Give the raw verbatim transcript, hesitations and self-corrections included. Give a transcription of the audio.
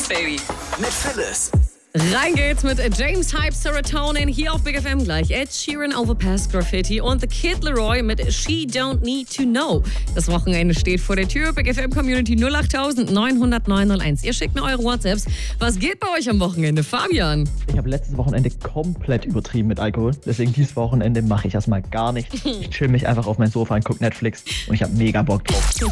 Dance, Baby. Mit Phyllis. Rein geht's mit James Hype, Serotonin hier auf Big F M gleich. Ed Sheeran, Overpass Graffiti und The Kid Laroi mit She Don't Need to Know. Das Wochenende steht vor der Tür. Big F M Community null acht neun null null neun null eins. Ihr schickt mir eure WhatsApps. Was geht bei euch am Wochenende? Fabian? Ich habe letztes Wochenende komplett übertrieben mit Alkohol. Deswegen dieses Wochenende mache ich erstmal gar nichts. Ich chill mich einfach auf mein Sofa und gucke Netflix und ich habe mega Bock drauf.